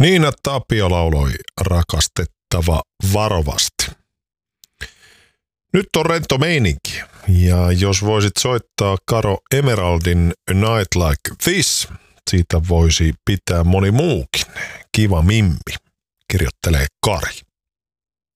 Niina Tapio lauloi Rakastettava varovasti. Nyt on rento meininki, ja jos voisit soittaa Karo Emeraldin A Night Like This, siitä voisi pitää moni muukin. Kiva Mimmi, kirjoittelee Kari.